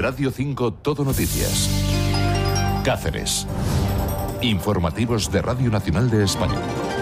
Radio 5 Todo Noticias. Cáceres. Informativos de Radio Nacional de España.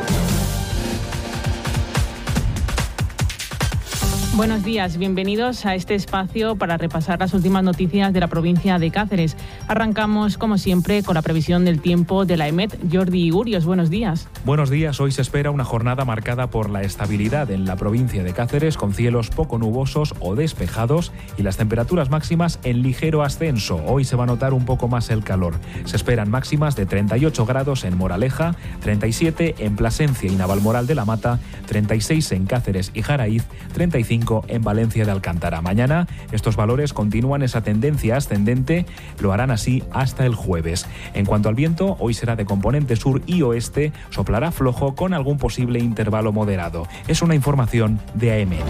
Buenos días, bienvenidos a este espacio para repasar las últimas noticias de la provincia de Cáceres. Arrancamos, como siempre, con la previsión del tiempo de la EMET. Jordi Urios, buenos días. Buenos días, hoy se espera una jornada marcada por la estabilidad en la provincia de Cáceres, con cielos poco nubosos o despejados y las temperaturas máximas en ligero ascenso. Hoy se va a notar un poco más el calor. Se esperan máximas de 38 grados en Moraleja, 37 en Plasencia y Navalmoral de la Mata, 36 en Cáceres y Jaraíz, 35 en Valencia de Alcántara. Mañana estos valores continúan esa tendencia ascendente, lo harán así hasta el jueves. En cuanto al viento, hoy será de componente sur y oeste, soplará flojo con algún posible intervalo moderado. Es una información de AEMET.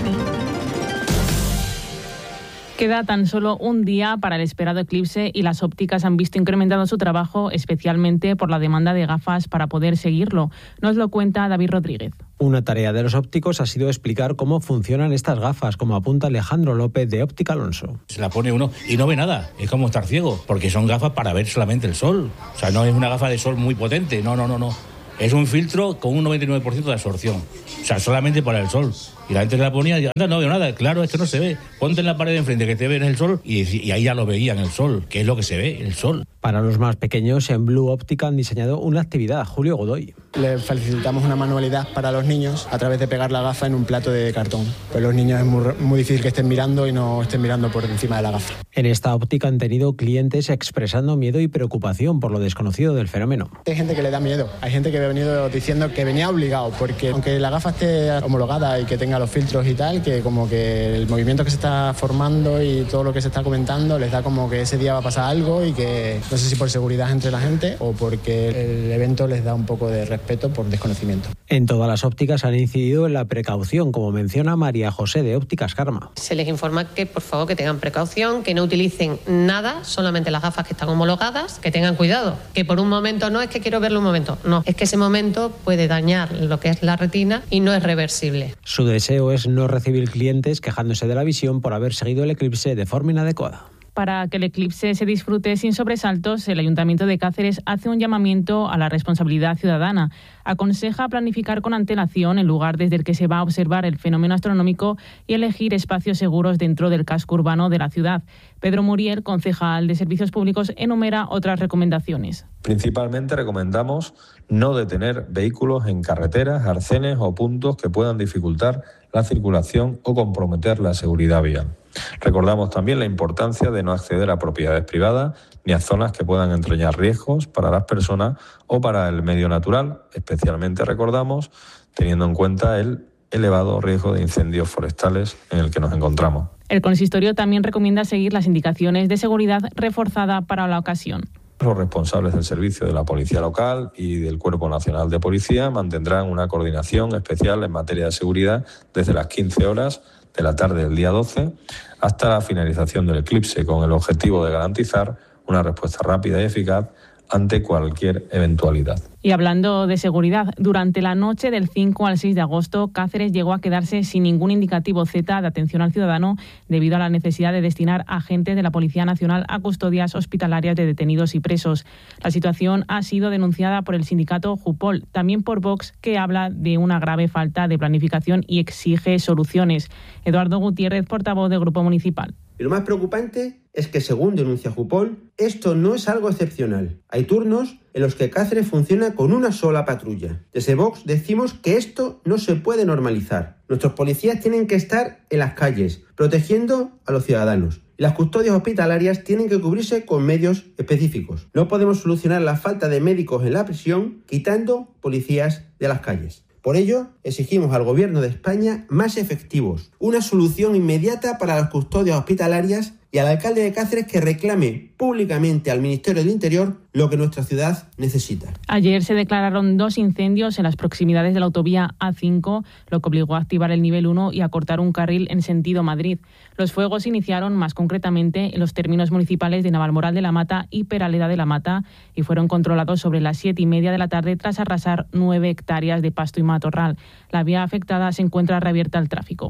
Queda tan solo un día para el esperado eclipse y las ópticas han visto incrementado su trabajo, especialmente por la demanda de gafas para poder seguirlo. Nos lo cuenta David Rodríguez. Una tarea de los ópticos ha sido explicar cómo funcionan estas gafas, como apunta Alejandro López de Óptica Alonso. Se la pone uno y no ve nada, es como estar ciego, porque son gafas para ver solamente el sol. O sea, no es una gafa de sol muy potente, no. Es un filtro con un 99% de absorción, o sea, solamente para el sol. Y la gente se la ponía y anda, no veo nada. Claro, es que no se ve. Ponte en la pared de enfrente que te ven el sol y ahí ya lo veían, el sol, que es lo que se ve, el sol. Para los más pequeños, en Blue Óptica han diseñado una actividad. Julio Godoy. Le facilitamos una manualidad para los niños a través de pegar la gafa en un plato de cartón. Pues los niños es muy difícil que estén mirando y no estén mirando por encima de la gafa. En esta óptica han tenido clientes expresando miedo y preocupación por lo desconocido del fenómeno. Hay gente que le da miedo, hay gente que ha venido diciendo que venía obligado, porque aunque la gafa esté homologada y que tenga los filtros y tal, que como que el movimiento que se está formando y todo lo que se está comentando les da como que ese día va a pasar algo y que no sé si por seguridad entre la gente o porque el evento les da un poco de respeto por desconocimiento. En todas las ópticas han incidido en la precaución, como menciona María José de Ópticas Karma. Se les informa que por favor que tengan precaución, que no utilicen nada, solamente las gafas que están homologadas, que tengan cuidado, que por un momento no es que quiero verlo un momento, no, es que ese momento puede dañar lo que es la retina y no es reversible. Su deseo es no recibir clientes quejándose de la visión por haber seguido el eclipse de forma inadecuada. Para que el eclipse se disfrute sin sobresaltos, el Ayuntamiento de Cáceres hace un llamamiento a la responsabilidad ciudadana. Aconseja planificar con antelación el lugar desde el que se va a observar el fenómeno astronómico y elegir espacios seguros dentro del casco urbano de la ciudad. Pedro Muriel, concejal de Servicios Públicos, enumera otras recomendaciones. Principalmente recomendamos no detener vehículos en carreteras, arcenes o puntos que puedan dificultar la circulación o comprometer la seguridad vial. Recordamos también la importancia de no acceder a propiedades privadas ni a zonas que puedan entrañar riesgos para las personas o para el medio natural. Especialmente recordamos teniendo en cuenta el elevado riesgo de incendios forestales en el que nos encontramos. El consistorio también recomienda seguir las indicaciones de seguridad reforzada para la ocasión. Los responsables del servicio de la Policía Local y del Cuerpo Nacional de Policía mantendrán una coordinación especial en materia de seguridad desde las 15 horas de la tarde del día 12 hasta la finalización del eclipse, con el objetivo de garantizar una respuesta rápida y eficaz ante cualquier eventualidad. Y hablando de seguridad, durante la noche del 5 al 6 de agosto, Cáceres llegó a quedarse sin ningún indicativo Z de atención al ciudadano debido a la necesidad de destinar agentes de la Policía Nacional a custodias hospitalarias de detenidos y presos. La situación ha sido denunciada por el sindicato Jupol, también por Vox, que habla de una grave falta de planificación y exige soluciones. Eduardo Gutiérrez, portavoz del Grupo Municipal. Y lo más preocupante es que, según denuncia Jupol, esto no es algo excepcional. Hay turnos en los que Cáceres funciona con una sola patrulla. Desde Vox decimos que esto no se puede normalizar. Nuestros policías tienen que estar en las calles, protegiendo a los ciudadanos. Y las custodias hospitalarias tienen que cubrirse con medios específicos. No podemos solucionar la falta de médicos en la prisión quitando policías de las calles. Por ello, exigimos al Gobierno de España más efectivos, una solución inmediata para las custodias hospitalarias y al alcalde de Cáceres que reclame públicamente al Ministerio del Interior lo que nuestra ciudad necesita. Ayer se declararon 2 incendios en las proximidades de la autovía A5, lo que obligó a activar el nivel 1 y a cortar un carril en sentido Madrid. Los fuegos se iniciaron más concretamente en los términos municipales de Navalmoral de la Mata y Peraleda de la Mata y fueron controlados sobre las 7:30 de la tarde tras arrasar 9 hectáreas de pasto y matorral. La vía afectada se encuentra reabierta al tráfico.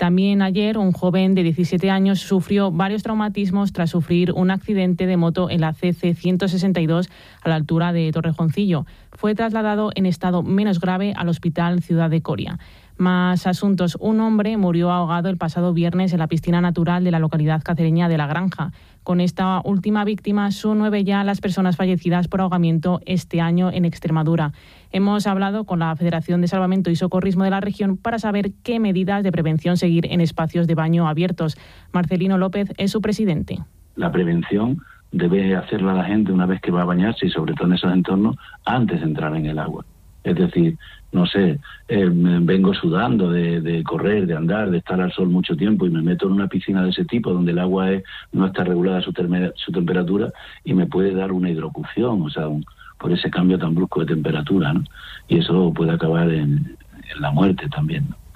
También ayer un joven de 17 años sufrió varios traumatismos tras sufrir un accidente de moto en la CC 162 a la altura de Torrejoncillo. Fue trasladado en estado menos grave al Hospital Ciudad de Coria. Más asuntos. Un hombre murió ahogado el pasado viernes en la piscina natural de la localidad cacereña de La Granja. Con esta última víctima son 9 ya las personas fallecidas por ahogamiento este año en Extremadura. Hemos hablado con la Federación de Salvamento y Socorrismo de la región para saber qué medidas de prevención seguir en espacios de baño abiertos. Marcelino López es su presidente. La prevención debe hacerla la gente una vez que va a bañarse y sobre todo en esos entornos antes de entrar en el agua. Es decir, no sé, vengo sudando de correr, de andar, de estar al sol mucho tiempo y me meto en una piscina de ese tipo donde el agua no está regulada su temperatura y me puede dar una hidrocución, o sea, por ese cambio tan brusco de temperatura, ¿no? Y eso puede acabar en la muerte también, ¿no?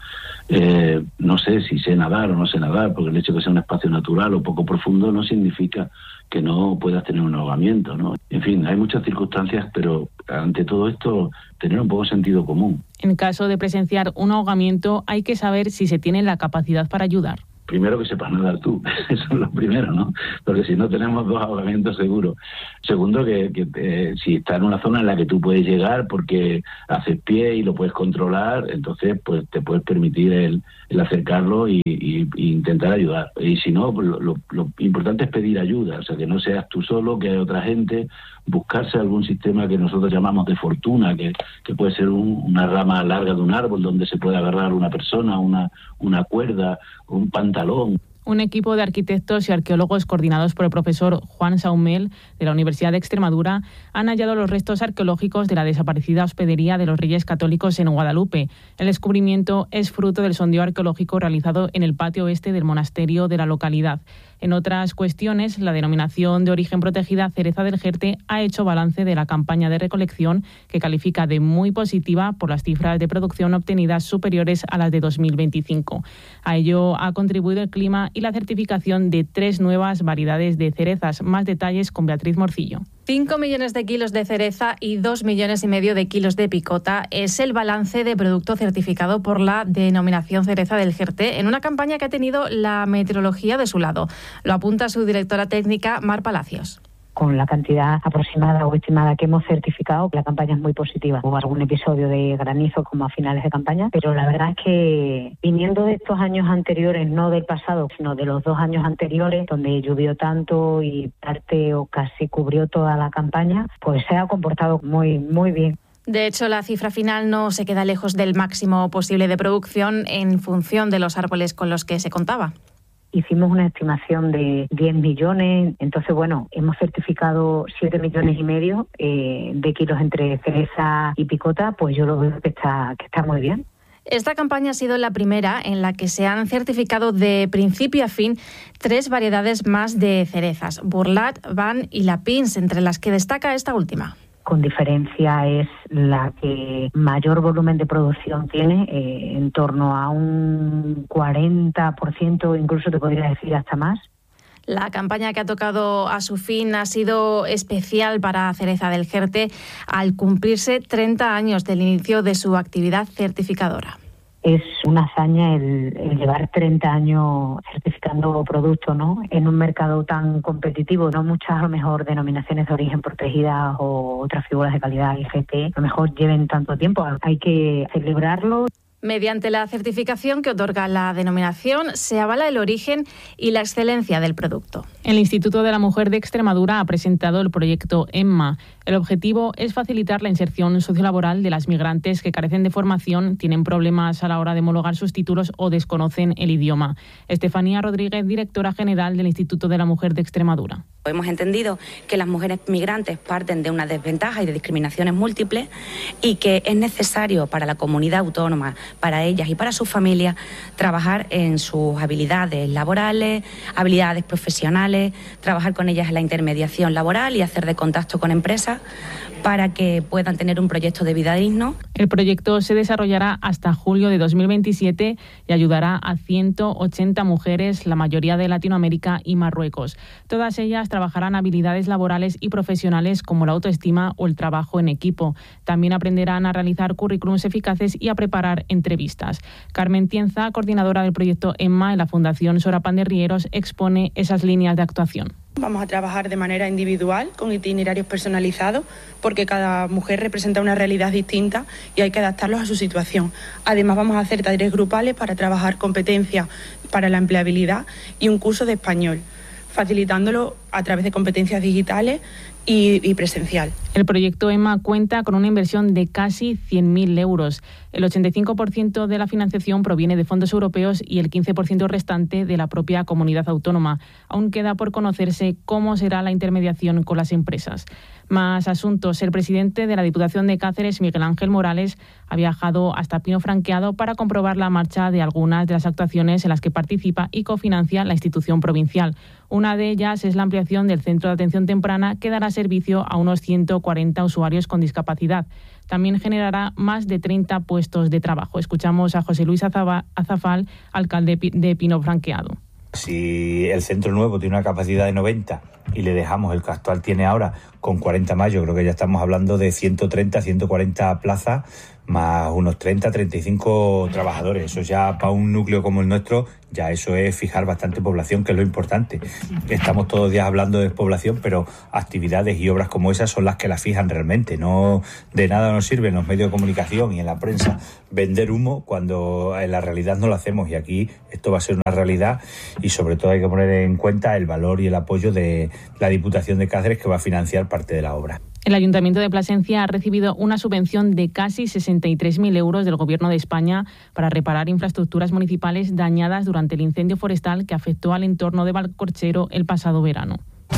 No sé si sé nadar o no sé nadar, porque el hecho de que sea un espacio natural o poco profundo no significa que no puedas tener un ahogamiento, ¿no? En fin, hay muchas circunstancias, pero ante todo esto, tener un poco de sentido común. En caso de presenciar un ahogamiento, hay que saber si se tiene la capacidad para ayudar. Primero, que sepas nadar tú, eso es lo primero, ¿no? Porque si no, tenemos 2 ahogamientos seguros. Segundo, que si estás en una zona en la que tú puedes llegar porque haces pie y lo puedes controlar, entonces pues te puedes permitir el acercarlo y intentar ayudar. Y si no, lo importante es pedir ayuda, o sea, que no seas tú solo, que hay otra gente, buscarse algún sistema que nosotros llamamos de fortuna, que puede ser una rama larga de un árbol donde se puede agarrar una persona, una cuerda, un pantalón. Un equipo de arquitectos y arqueólogos coordinados por el profesor Juan Saumel de la Universidad de Extremadura han hallado los restos arqueológicos de la desaparecida hospedería de los Reyes Católicos en Guadalupe. El descubrimiento es fruto del sondeo arqueológico realizado en el patio oeste del monasterio de la localidad. En otras cuestiones, la denominación de origen protegida Cereza del Jerte ha hecho balance de la campaña de recolección, que califica de muy positiva por las cifras de producción obtenidas superiores a las de 2025. A ello ha contribuido el clima y la certificación de 3 nuevas variedades de cerezas. Más detalles con Beatriz Morcillo. 5 millones de kilos de cereza y 2,5 millones de kilos de picota es el balance de producto certificado por la denominación Cereza del Jerte en una campaña que ha tenido la meteorología de su lado. Lo apunta su directora técnica, Mar Palacios. Con la cantidad aproximada o estimada que hemos certificado, la campaña es muy positiva. Hubo algún episodio de granizo como a finales de campaña, pero la verdad es que viniendo de estos años anteriores, no del pasado, sino de los 2 años anteriores, donde llovió tanto y parte o casi cubrió toda la campaña, pues se ha comportado muy, muy bien. De hecho, la cifra final no se queda lejos del máximo posible de producción en función de los árboles con los que se contaba. Hicimos una estimación de 10 millones, entonces bueno, hemos certificado 7,5 millones de kilos entre cereza y picota, pues yo lo veo que está muy bien. Esta campaña ha sido la primera en la que se han certificado de principio a fin 3 variedades más de cerezas, Burlat, Van y La Pins, entre las que destaca esta última. Con diferencia es la que mayor volumen de producción tiene, en torno a un 40%, incluso te podría decir hasta más. La campaña que ha tocado a su fin ha sido especial para Cereza del Jerte al cumplirse 30 años del inicio de su actividad certificadora. Es una hazaña el llevar 30 años certificando productos, ¿no? En un mercado tan competitivo, no muchas a lo mejor denominaciones de origen protegidas o otras figuras de calidad IGP a lo mejor lleven tanto tiempo. Hay que celebrarlo. Mediante la certificación que otorga la denominación, se avala el origen y la excelencia del producto. El Instituto de la Mujer de Extremadura ha presentado el proyecto EMMA. El objetivo es facilitar la inserción sociolaboral de las migrantes que carecen de formación, tienen problemas a la hora de homologar sus títulos o desconocen el idioma. Estefanía Rodríguez, directora general del Instituto de la Mujer de Extremadura. Hemos entendido que las mujeres migrantes parten de una desventaja y de discriminaciones múltiples y que es necesario para la comunidad autónoma, para ellas y para sus familias, trabajar en sus habilidades laborales, habilidades profesionales, trabajar con ellas en la intermediación laboral y hacer de contacto con empresas para que puedan tener un proyecto de vida digno. El proyecto se desarrollará hasta julio de 2027 y ayudará a 180 mujeres, la mayoría de Latinoamérica y Marruecos. Todas ellas trabajarán habilidades laborales y profesionales como la autoestima o el trabajo en equipo. También aprenderán a realizar currículums eficaces y a preparar entrevistas. Carmen Tienza, coordinadora del proyecto EMMA en la Fundación Sora Panderrieros, expone esas líneas de actuación. Vamos a trabajar de manera individual, con itinerarios personalizados, porque cada mujer representa una realidad distinta y hay que adaptarlos a su situación. Además, vamos a hacer talleres grupales para trabajar competencias para la empleabilidad y un curso de español, facilitándolo a través de competencias digitales y presencial. El proyecto EMMA cuenta con una inversión de casi 100.000 euros. El 85% de la financiación proviene de fondos europeos y el 15% restante de la propia comunidad autónoma. Aún queda por conocerse cómo será la intermediación con las empresas. Más asuntos. El presidente de la Diputación de Cáceres, Miguel Ángel Morales, ha viajado hasta Pino Franqueado para comprobar la marcha de algunas de las actuaciones en las que participa y cofinancia la institución provincial. Una de ellas es la ampliación del Centro de Atención Temprana, que dará servicio a unos 140 usuarios con discapacidad. También generará más de 30 puestos de trabajo. Escuchamos a José Luis Azafal, alcalde de Pino Franqueado. Si el centro nuevo tiene una capacidad de 90 y le dejamos el que actual tiene ahora con 40 más, yo creo que ya estamos hablando de 130, 140 plazas más unos 30, 35 trabajadores. Eso ya para un núcleo como el nuestro, ya eso es fijar bastante población, que es lo importante. Estamos todos los días hablando de despoblación, pero actividades y obras como esas son las que la fijan realmente. No, de nada nos sirve en los medios de comunicación y en la prensa vender humo cuando en la realidad no lo hacemos, y aquí esto va a ser una realidad, y sobre todo hay que poner en cuenta el valor y el apoyo de la Diputación de Cáceres, que va a financiar parte de la obra. El Ayuntamiento de Plasencia ha recibido una subvención de casi 63.000 euros del Gobierno de España para reparar infraestructuras municipales dañadas durante el incendio forestal que afectó al entorno de Valcorchero el pasado verano.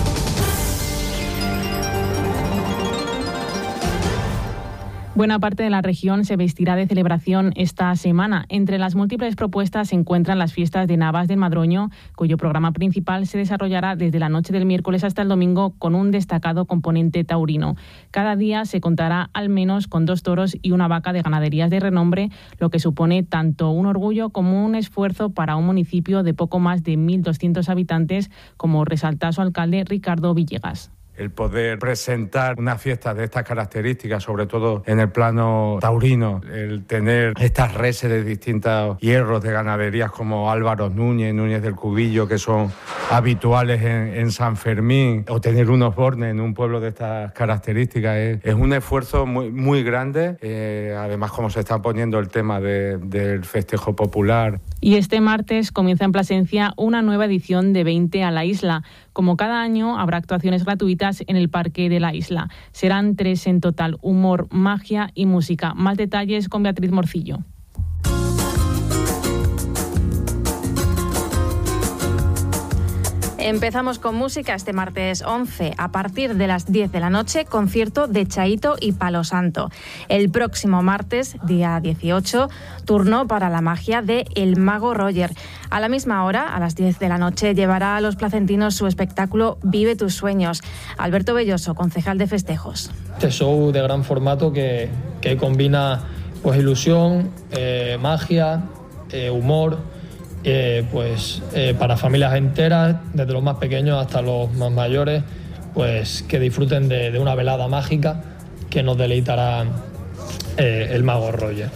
Buena parte de la región se vestirá de celebración esta semana. Entre las múltiples propuestas se encuentran las fiestas de Navas del Madroño, cuyo programa principal se desarrollará desde la noche del miércoles hasta el domingo con un destacado componente taurino. Cada día se contará al menos con 2 toros y una vaca de ganaderías de renombre, lo que supone tanto un orgullo como un esfuerzo para un municipio de poco más de 1.200 habitantes, como resalta su alcalde Ricardo Villegas. El poder presentar una fiesta de estas características, sobre todo en el plano taurino, el tener estas reses de distintos hierros de ganaderías como Álvaro Núñez, Núñez del Cubillo, que son habituales en San Fermín, o tener unos bornes en un pueblo de estas características, es un esfuerzo muy, muy grande. Además, como se está poniendo el tema del festejo popular. Y este martes comienza en Plasencia una nueva edición de 20 a la Isla. Como cada año, habrá actuaciones gratuitas en el Parque de la Isla. Serán 3 en total: humor, magia y música. Más detalles con Beatriz Morcillo. Empezamos con música este martes 11. A partir de las 10 de la noche, concierto de Chaito y Palo Santo. El próximo martes, día 18, turno para la magia de El Mago Roger. A la misma hora, a las 10 de la noche, llevará a los placentinos su espectáculo Vive tus sueños. Alberto Belloso, concejal de festejos. Este show de gran formato que combina pues ilusión, magia, humor, para familias enteras, desde los más pequeños hasta los más mayores, pues que disfruten de una velada mágica que nos deleitará el Mago Roger.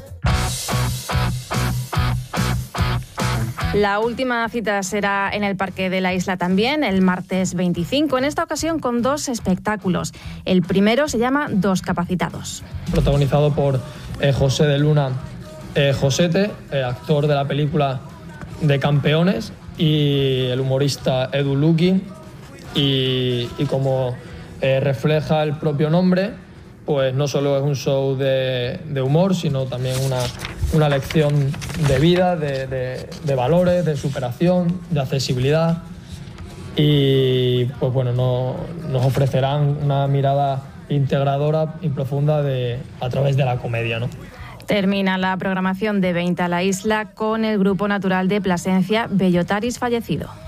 La última cita será en el Parque de la Isla también, el martes 25, en esta ocasión con 2 espectáculos. El primero se llama Dos Capacitados. Protagonizado por José de Luna Josete, actor de la película de Campeones, y el humorista Edu Luqui, y como refleja el propio nombre, pues no solo es un show de humor, sino también una lección de vida, de valores, de superación, de accesibilidad, y pues bueno, nos ofrecerán una mirada integradora y profunda a través de la comedia, ¿no? Termina la programación de 20 a la Isla con el Grupo Natural de Plasencia Bellotaris Fallecido.